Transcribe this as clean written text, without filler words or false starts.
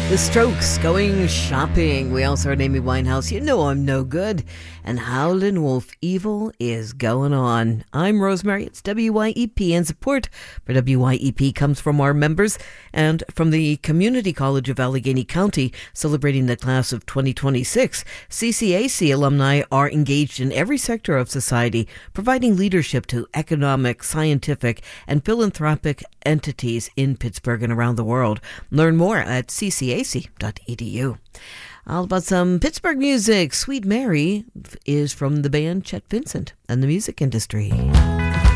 The Strokes, Going Shopping. We also heard Amy Winehouse, You Know I'm No Good. And Howlin' Wolf, Evil is Going On. I'm Rosemary. It's WYEP, and support for WYEP comes from our members and from the Community College of Allegheny County, celebrating the class of 2026. CCAC alumni are engaged in every sector of society, providing leadership to economic, scientific, and philanthropic entities in Pittsburgh and around the world. Learn more at ccac.edu. All about some Pittsburgh music. Sweet Mary is from the band Chet Vincent and the Music Industry.